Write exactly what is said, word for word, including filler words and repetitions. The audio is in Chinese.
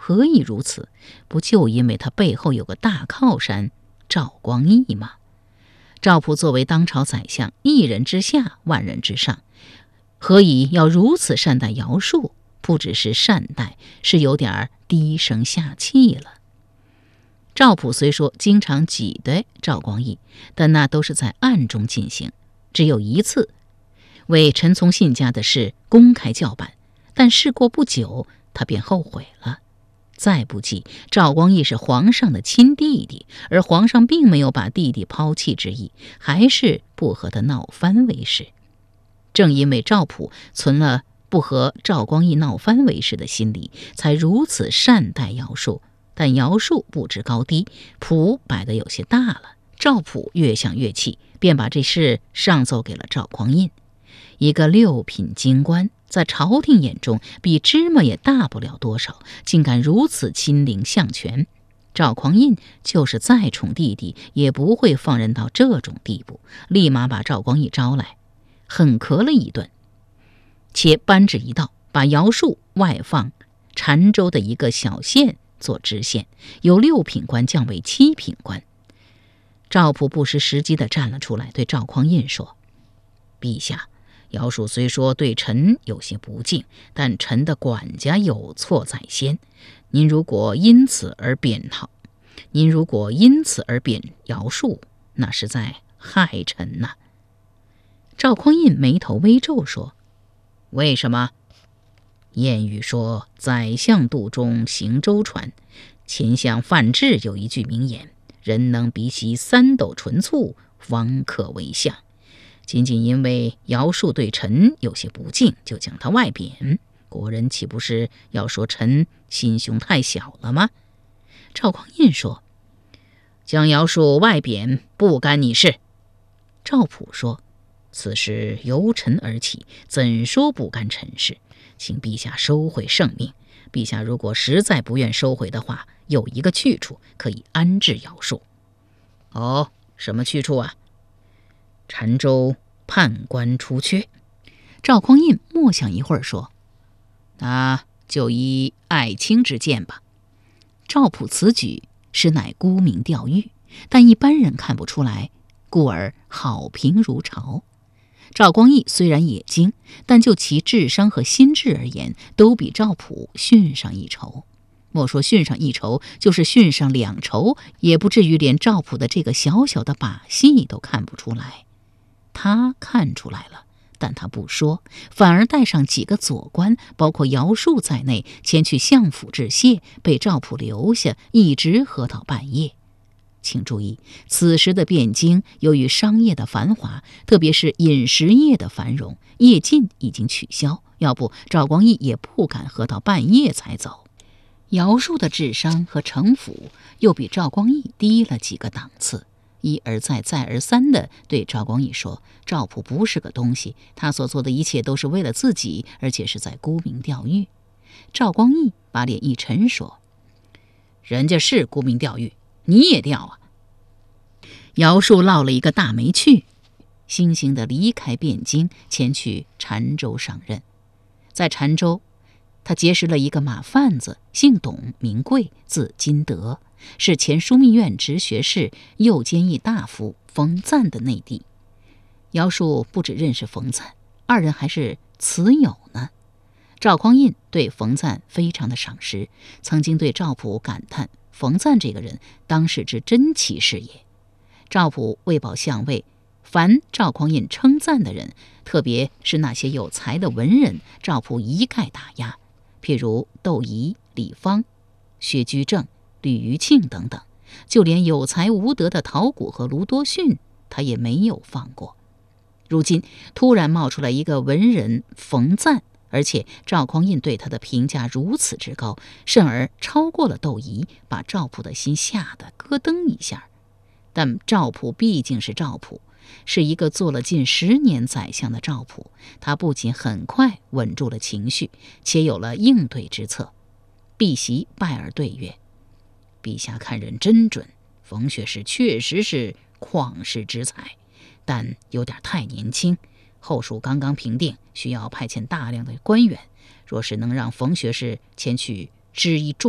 何以如此？不就因为他背后有个大靠山赵光义吗？赵普作为当朝宰相，一人之下，万人之上，何以要如此善待姚术？不只是善待，是有点低声下气了。赵普虽说经常挤兑赵光义，但那都是在暗中进行，只有一次为陈从信家的事公开叫板，但事过不久，他便后悔了。再不济，赵光义是皇上的亲弟弟，而皇上并没有把弟弟抛弃之意，还是不和他闹翻为实。正因为赵普存了不和赵光义闹翻为实的心理，才如此善待姚术。但姚术不知高低，谱摆得有些大了。赵普越想越气，便把这事上奏给了赵匡胤。一个六品京官，在朝廷眼中比芝麻也大不了多少，竟敢如此亲临相权。赵匡胤就是再宠弟弟，也不会放任到这种地步，立马把赵光义招来，狠咳了一顿，且颁旨一道，把姚术外放澶州的一个小县做知县，由六品官降为七品官。赵普不失时机地站了出来，对赵匡胤说：“陛下，姚术虽说对臣有些不敬，但臣的管家有错在先。您如果因此而贬他，您如果因此而贬姚术，那是在害臣呐。”赵匡胤眉头微皱说：“为什么？”谚语说，宰相肚中行舟船。秦相范质有一句名言：人能鼻息三斗纯醋，方可为相。仅仅因为姚术对臣有些不敬，就将他外贬，国人岂不是要说臣心胸太小了吗？赵匡胤说：“将姚术外贬不干你事。”赵普说：“此事由臣而起，怎说不干臣事？请陛下收回圣命。陛下如果实在不愿收回的话，有一个去处可以安置姚术。”“哦，什么去处啊？”“澶州判官出缺。”赵匡胤默想一会儿说：“那就依爱卿之见吧。”赵普此举实乃沽名钓誉，但一般人看不出来，故而好评如潮。赵光义虽然也精，但就其智商和心智而言，都比赵普逊上一筹。莫说逊上一筹，就是逊上两筹，也不至于连赵普的这个小小的把戏都看不出来。他看出来了，但他不说，反而带上几个左官，包括姚术在内，前去相府致谢，被赵普留下，一直喝到半夜。请注意，此时的汴京由于商业的繁华，特别是饮食业的繁荣，夜禁已经取消，要不赵光义也不敢喝到半夜才走。姚术的智商和城府又比赵光义低了几个档次，一而再再而三地对赵光义说，赵普不是个东西，他所做的一切都是为了自己，而且是在沽名钓誉。赵光义把脸一沉说：“人家是沽名钓誉，你也钓啊。”姚术落了一个大没趣，悻悻地离开汴京，前去澶州上任。在澶州，他结识了一个马贩子，姓董，名贵，字金德，是前枢密院直学士、右监议大夫冯赞的内弟。姚术不只认识冯赞，二人还是词友呢。赵匡胤对冯赞非常的赏识，曾经对赵普感叹，冯赞这个人当世之真奇士也。赵普为保相位，凡赵匡胤称赞的人，特别是那些有才的文人，赵普一概打压，譬如窦仪、李方、薛居正、吕余庆等等，就连有才无德的陶谷和卢多逊，他也没有放过。如今突然冒出来一个文人冯赞，而且赵匡胤对他的评价如此之高，甚而超过了窦仪，把赵普的心吓得咯噔一下。但赵普毕竟是赵普，是一个做了近十年宰相的赵普，他不仅很快稳住了情绪，且有了应对之策。避席拜而对曰：“陛下看人真准，冯学士确实是旷世之才，但有点太年轻。后蜀刚刚平定，需要派遣大量的官员，若是能让冯学士前去支一重